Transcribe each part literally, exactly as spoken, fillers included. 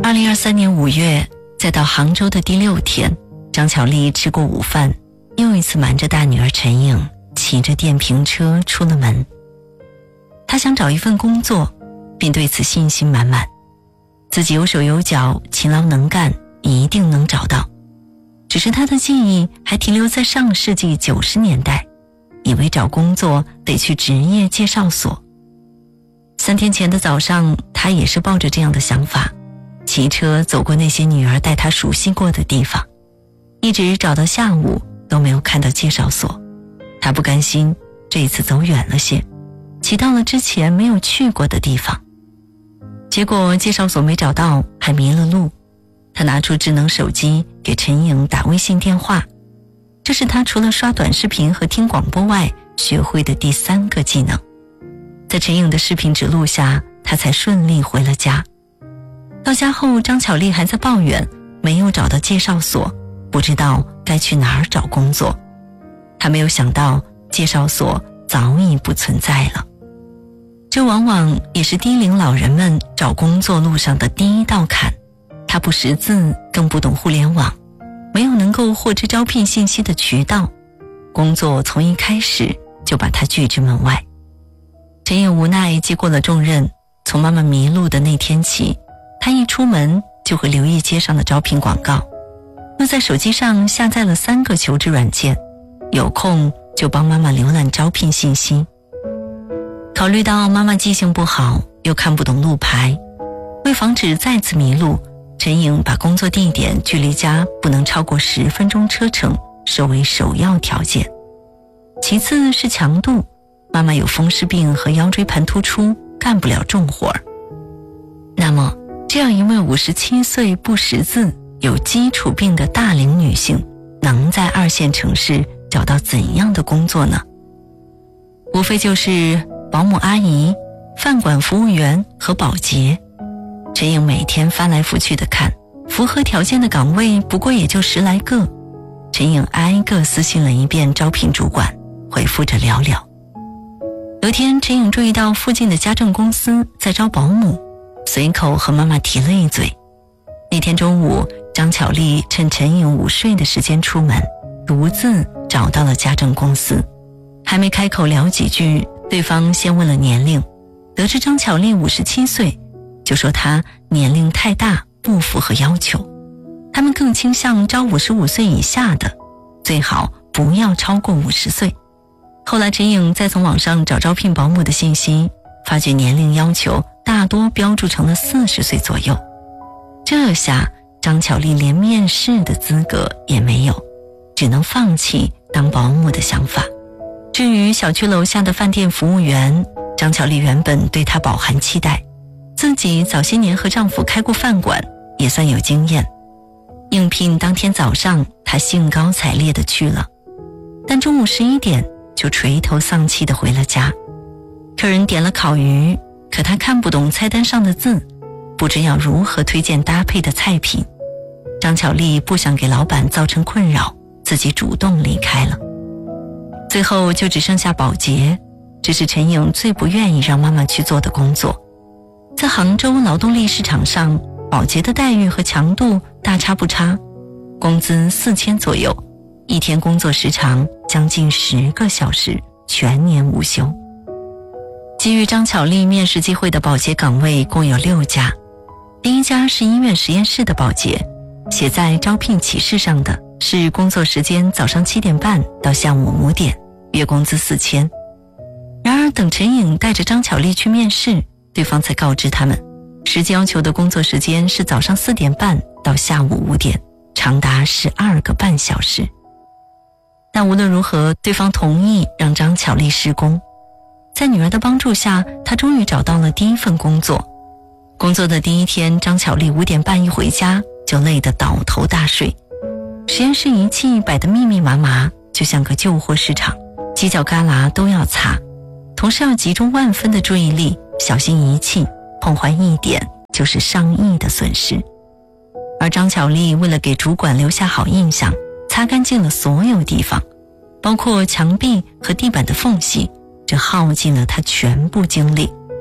二零二三年五月，再到杭州的第六天，张巧丽吃过午饭，又一次瞒着大女儿陈颖，骑着电瓶车出了门。她想找一份工作，并对此信心满满，自己有手有脚，勤劳能干，一定能找到。只是她的记忆还停留在上世纪九十年代，以为找工作得去职业介绍所。三天前的早上，她也是抱着这样的想法，骑车走过那些女儿带她熟悉过的地方，一直找到下午都没有看到介绍所。她不甘心，这一次走远了些，骑到了之前没有去过的地方。结果介绍所没找到，还迷了路。她拿出智能手机给陈颖打微信电话，这是她除了刷短视频和听广播外学会的第三个技能。在陈颖的视频指路下，她才顺利回了家。到家后，张巧丽还在抱怨没有找到介绍所，不知道该去哪儿找工作。她没有想到介绍所早已不存在了。这往往也是低龄老人们找工作路上的第一道坎。她不识字，更不懂互联网，没有能够获知招聘信息的渠道，工作从一开始就把她拒之门外。陈颖无奈接过了重任，从妈妈迷路的那天起，她一出门就会留意街上的招聘广告，又在手机上下载了三个求职软件，有空就帮妈妈浏览招聘信息。考虑到妈妈记性不好，又看不懂路牌，为防止再次迷路，陈颖把工作地点距离家不能超过十分钟车程设为首要条件。其次是强度，妈妈有风湿病和腰椎盘突出，干不了重活儿。那么这样一位五十七岁不识字有基础病的大龄女性，能在二线城市找到怎样的工作呢？无非就是保姆阿姨、饭馆服务员和保洁。陈颖每天翻来覆去的看，符合条件的岗位不过也就十来个。陈颖挨个私信了一遍招聘主管，回复着寥寥。有天陈颖注意到附近的家政公司在招保姆，随口和妈妈提了一嘴。那天中午，张巧丽趁陈颖午睡的时间出门，独自找到了家政公司。还没开口聊几句，对方先问了年龄，得知张巧丽五十七岁，就说她年龄太大，不符合要求，他们更倾向招五十五岁以下的，最好不要超过五十岁。后来陈颖再从网上找招聘保姆的信息，发觉年龄要求大多标注成了四十岁左右。这下张巧丽连面试的资格也没有，只能放弃当保姆的想法。至于小区楼下的饭店服务员，张巧丽原本对她饱含期待，自己早些年和丈夫开过饭馆，也算有经验。应聘当天早上，她兴高采烈地去了，但中午十一点就垂头丧气地回了家。客人点了烤鱼，可她看不懂菜单上的字，不知要如何推荐搭配的菜品。张巧丽不想给老板造成困扰，自己主动离开了。最后就只剩下保洁，这是陈颖最不愿意让妈妈去做的工作。在杭州劳动力市场上，保洁的待遇和强度大差不差，工资四千左右，一天工作时长将近十个小时，全年无休。给予张巧丽面试机会的保洁岗位共有六家，第一家是医院实验室的保洁，写在招聘启事上的是工作时间早上七点半到下午五点，月工资四千。然而等陈颖带着张巧丽去面试，对方才告知他们，实际要求的工作时间是早上四点半到下午五点，长达十二个半小时。但无论如何，对方同意让张巧丽试工。在女儿的帮助下，她终于找到了第一份工作。工作的第一天，张巧丽五点半一回家就累得倒头大睡。实验室仪器摆得密密麻麻，就像个旧货市场，犄角旮旯都要擦，同事要集中万分的注意力，小心仪器，碰坏一点就是上亿的损失。而张巧丽为了给主管留下好印象，擦干净了所有地方，包括墙壁和地板的缝隙，这耗尽了她全部精力。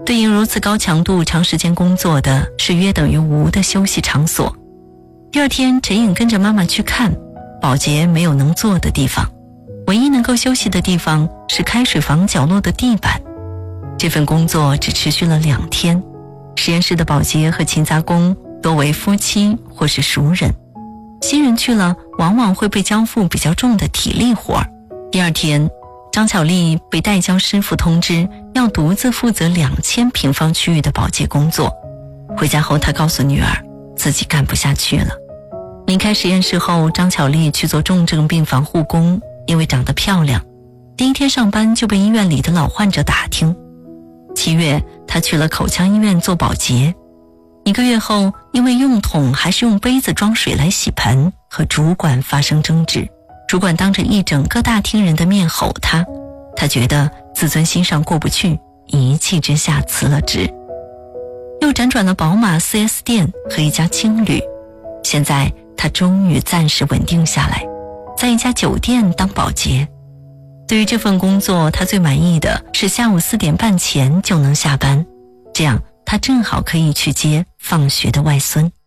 对应如此高强度长时间工作的是约等于无的休息场所。第二天，陈颖跟着妈妈去看，保洁没有能坐的地方，唯一能够休息的地方是开水房角落的地板。这份工作只持续了两天，实验室的保洁和勤杂工多为夫妻或是熟人，新人去了往往会被交付比较重的体力活。第二天，张巧丽被代教师傅通知要独自负责两千平方区域的保洁工作。回家后，她告诉女儿自己干不下去了。离开实验室后，张巧丽去做重症病房护工，因为长得漂亮，第一天上班就被医院里的老患者打听。七月，她去了口腔医院做保洁。一个月后，因为用桶还是用杯子装水来洗盆，和主管发生争执。主管当着一整个大厅人的面吼她，她觉得自尊心上过不去，一气之下辞了职。又辗转了宝马 四 S 店和一家青旅，现在她终于暂时稳定下来，在一家酒店当保洁。对于这份工作，她最满意的是下午四点半前就能下班，这样她正好可以去接放学的外孙。